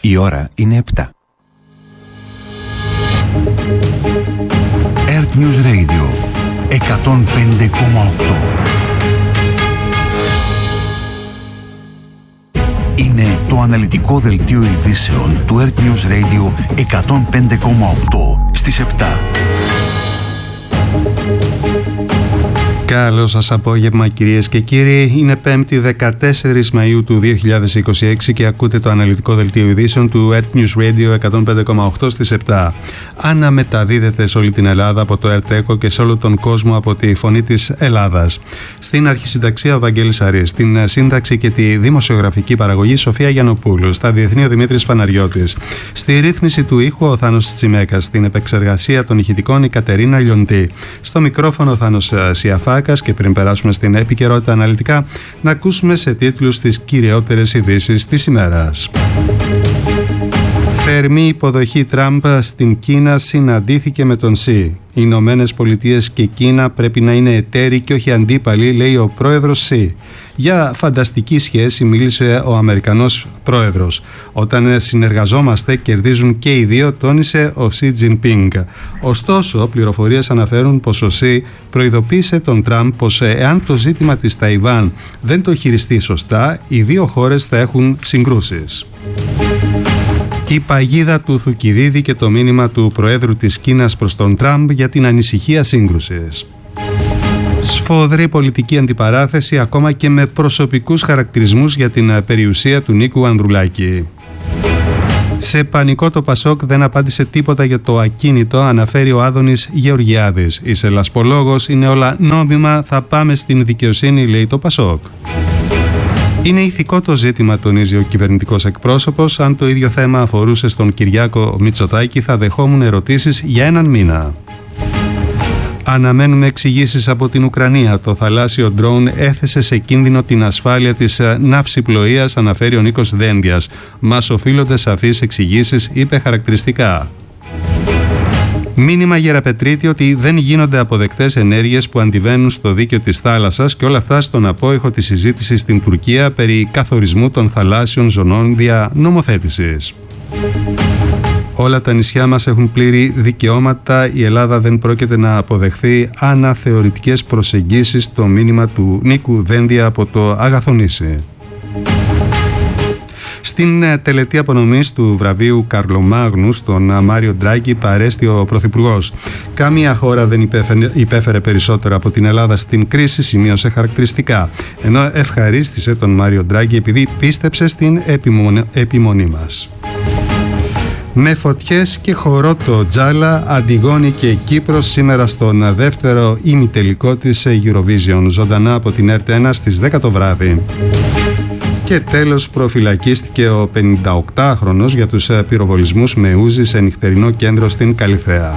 Η ώρα είναι 7. Earth News Radio 105,8. Είναι το αναλυτικό δελτίο ειδήσεων του Earth News Radio 105,8 στις 7. Καλό σας απόγευμα κυρίες και κύριοι. Είναι 5η 14 Μαΐου του 2026 και ακούτε το αναλυτικό δελτίο ειδήσεων του Earth News Radio 105,8 στις 7. Αναμεταδίδεται σε όλη την Ελλάδα από το Earth και σε όλο τον κόσμο από τη Φωνή της Ελλάδας. Στην αρχισυνταξία ο Βαγγέλης Αρής, στην σύνταξη και τη δημοσιογραφική παραγωγή Σοφία Γιαννοπούλου, στα διεθνή ο Δημήτρης Φαναριώτης, στη ρύθμιση του ήχου ο Θάνος Τσιμέκας, στην επεξεργασία των ηχητικών η Κατερίνα Λιοντή, στο μικρόφωνο ο Θάνος Σιαφάκας. Και πριν περάσουμε στην επικαιρότητα αναλυτικά, να ακούσουμε σε τίτλους τις κυριότερες ειδήσεις της ημέρας. Θερμή υποδοχή Τραμπ στην Κίνα συναντήθηκε με τον Σι. Οι Ηνωμένες Πολιτείες και Κίνα πρέπει να είναι εταίροι και όχι αντίπαλοι, λέει ο πρόεδρος Σι. Για φανταστική σχέση μίλησε ο Αμερικανός πρόεδρος. Όταν συνεργαζόμαστε κερδίζουν και οι δύο, τόνισε ο Σι Τζινπίνγκ. Ωστόσο, πληροφορίες αναφέρουν πως ο Σι προειδοποίησε τον Τραμπ πως εάν το ζήτημα της Ταϊβάν δεν το χειριστεί σωστά, οι δύο χώρες θα έχουν συγκρούσεις. Η παγίδα του Θουκυδίδη και το μήνυμα του Προέδρου της Κίνας προς τον Τραμπ για την ανησυχία σύγκρουσης. Σφοδρή πολιτική αντιπαράθεση ακόμα και με προσωπικούς χαρακτηρισμούς για την περιουσία του Νίκου Ανδρουλάκη. Σε πανικό το Πασόκ δεν απάντησε τίποτα για το ακίνητο, αναφέρει ο Άδωνης Γεωργιάδης. Είσαι λασπολόγος, είναι όλα νόμιμα, θα πάμε στην δικαιοσύνη, λέει το Πασόκ. Είναι ηθικό το ζήτημα, τονίζει ο κυβερνητικός εκπρόσωπος. Αν το ίδιο θέμα αφορούσε στον Κυριάκο Μητσοτάκη, θα δεχόμουν ερωτήσεις για έναν μήνα. Αναμένουμε εξηγήσεις από την Ουκρανία. Το θαλάσσιο ντρόουν έθεσε σε κίνδυνο την ασφάλεια της ναυσιπλοείας, αναφέρει ο Νίκος Δένδιας. Μας οφείλονται σαφείς εξηγήσεις, είπε χαρακτηριστικά. Μήνυμα Γεραπετρίτη ότι δεν γίνονται αποδεκτές ενέργειες που αντιβαίνουν στο δίκαιο της θάλασσας και όλα αυτά στον απόϊχο της συζήτησης στην Τουρκία περί καθορισμού των θαλάσσιων ζωνών δια νομοθέτησης. Όλα τα νησιά μας έχουν πλήρη δικαιώματα. Η Ελλάδα δεν πρόκειται να αποδεχθεί αναθεωρητικές προσεγγίσεις, το μήνυμα του Νίκου Δένδια από το Αγαθονήσι. Στην τελετή απονομής του βραβείου Καρλομάγνου στον Μάριο Ντράγκη παρέστη ο Πρωθυπουργός. Καμία χώρα δεν υπέφερε περισσότερο από την Ελλάδα στην κρίση, σημείωσε χαρακτηριστικά. Ενώ ευχαρίστησε τον Μάριο Ντράγκη επειδή πίστεψε στην επιμονή μας. Με φωτιές και χορό το Τζάλα, Αντιγόνη και Κύπρος σήμερα στον δεύτερο ημιτελικό της Eurovision. Ζωντανά από την ΕΡΤ1 στις 10 το βράδυ. Και τέλος προφυλακίστηκε ο 58χρονος για τους πυροβολισμούς με ούζι σε νυχτερινό κέντρο στην Καλιθέα.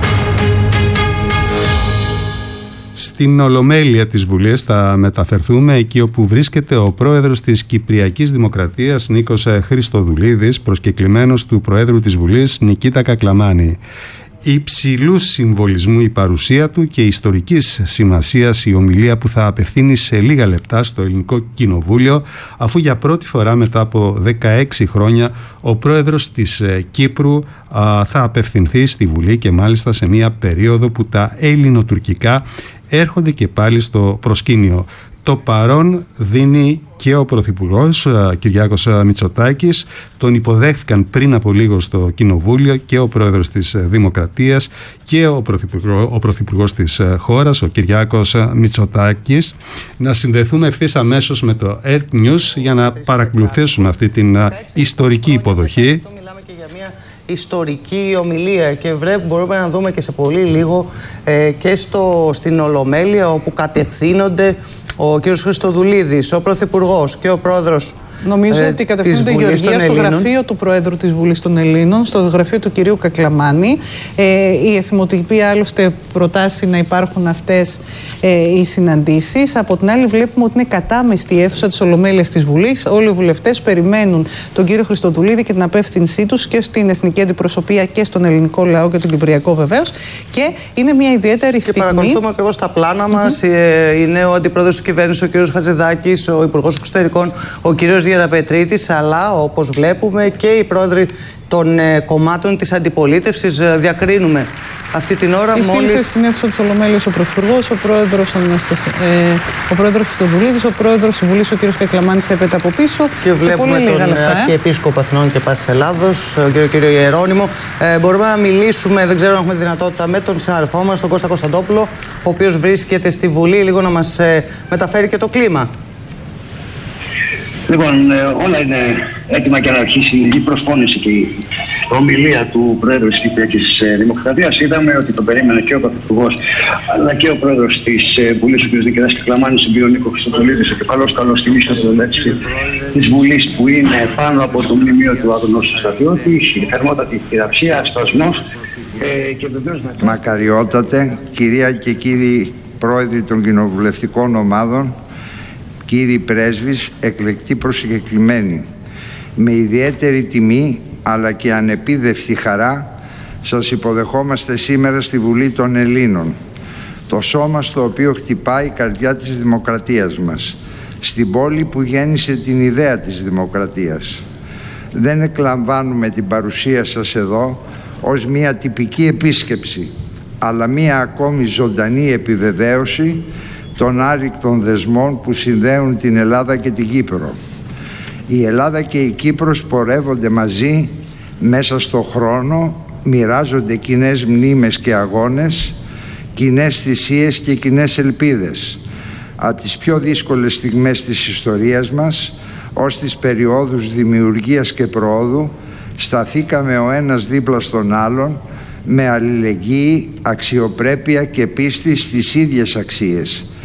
Στην Ολομέλεια της Βουλής θα μεταφερθούμε εκεί όπου βρίσκεται ο πρόεδρος της Κυπριακής Δημοκρατίας Νίκος Χριστοδουλίδης, προσκεκλημένος του Προέδρου της Βουλής Νικήτα Κακλαμάνη. Υψηλού συμβολισμού η παρουσία του και ιστορικής σημασίας η ομιλία που θα απευθύνει σε λίγα λεπτά στο Ελληνικό Κοινοβούλιο, αφού για πρώτη φορά μετά από 16 χρόνια ο πρόεδρος της Κύπρου θα απευθυνθεί στη Βουλή και μάλιστα σε μια περίοδο που τα ελληνοτουρκικά έρχονται και πάλι στο προσκήνιο. Το παρόν δίνει και ο Πρωθυπουργός Κυριάκος Μητσοτάκης, τον υποδέχθηκαν πριν από λίγο στο Κοινοβούλιο και ο Πρόεδρος της Δημοκρατίας και ο Πρωθυπουργός της χώρας, ο Κυριάκος Μητσοτάκης. Να συνδεθούμε ευθύς αμέσως με το Earth News για να παρακολουθήσουμε αυτή την ιστορική υποδοχή. Ιστορική ομιλία και μπορούμε να δούμε και σε πολύ λίγο και στην Ολομέλεια, όπου κατευθύνονται ο κ. Χριστοδουλίδης, ο Πρωθυπουργός και ο Πρόεδρος. Νομίζω ότι κατευθύνονται, Γεωργία, στο γραφείο του Προέδρου της Βουλής των Ελλήνων, στο γραφείο του κυρίου Κακλαμάνη. Η εθιμοτυπία άλλωστε προτάσει να υπάρχουν αυτές οι συναντήσεις. Από την άλλη, βλέπουμε ότι είναι κατάμεστη η αίθουσα της Ολομέλειας της Βουλής. Όλοι οι βουλευτές περιμένουν τον κύριο Χριστοδουλίδη και την απεύθυνσή τους και στην εθνική αντιπροσωπεία και στον ελληνικό λαό και τον κυπριακό βεβαίως. Και είναι μια ιδιαίτερη στιγμή. Και παρακολουθούμε ακριβώς τα πλάνα μας. Είναι ο αντιπρόεδρος της κυβέρνησης, ο κ. Χατζηδάκης, ο υπουργός εξωτερικών, ο κ. Γεραπετρίτης, αλλά όπως βλέπουμε και οι πρόεδροι των κομμάτων της αντιπολίτευσης διακρίνουμε αυτή την ώρα. Εισήλθε στην αίθουσα της Ολομέλειας ο Πρωθυπουργός, ο πρόεδρος Χριστοδουλίδης, ο πρόεδρος της Βουλής, ο κ. Κακλαμάνης, έπεται από πίσω. Και βλέπουμε τον Αρχιεπίσκοπο Αθηνών και Πάσης Ελλάδος, τον κύριο Ιερώνυμο. Μπορούμε να μιλήσουμε, δεν ξέρω αν έχουμε δυνατότητα, με τον συνάδελφό μας, τον Κώστα Κωνσταντόπουλο, ο οποίος βρίσκεται στη Βουλή, λίγο να μας μεταφέρει και το κλίμα. Λοιπόν, όλα είναι έτοιμα για να αρχίσει η προσφώνηση και η ομιλία του Πρόεδρου της Κυπριακής Δημοκρατίας. Είδαμε ότι τον περίμενε και ο Πρωθυπουργός αλλά και ο Πρόεδρος της Βουλής, ο κ. Νικητάς Κακλαμάνης, ο Νίκο Χριστοδουλίδης, ο κεφαλός καλωστιμής της Βουλής, που είναι πάνω από το μνημείο του αγνώστου στρατιώτη, η θερμότατη χειραψία, σπασμός και βεβαίως μετά. Μακαριότατε, κυρία και κύριοι πρόεδροι των κοινοβουλευτικών ομάδων, κύριοι πρέσβεις, εκλεκτοί προσκεκλημένοι, με ιδιαίτερη τιμή αλλά και ανεπίδευτη χαρά σας υποδεχόμαστε σήμερα στη Βουλή των Ελλήνων, το σώμα στο οποίο χτυπάει η καρδιά της δημοκρατίας μας, στην πόλη που γέννησε την ιδέα της δημοκρατίας. Δεν εκλαμβάνουμε την παρουσία σας εδώ ως μια τυπική επίσκεψη, αλλά μια ακόμη ζωντανή επιβεβαίωση των άρρηκτων δεσμών που συνδέουν την Ελλάδα και την Κύπρο. Η Ελλάδα και η Κύπρος πορεύονται μαζί μέσα στο χρόνο, μοιράζονται κοινές μνήμες και αγώνες, κοινές θυσίες και κοινές ελπίδες. Από τις πιο δύσκολες στιγμές της ιστορίας μας ως τις περιόδους δημιουργίας και προόδου σταθήκαμε ο ένας δίπλα στον άλλον με αλληλεγγύη, αξιοπρέπεια και πίστη στις ίδιες αξίες,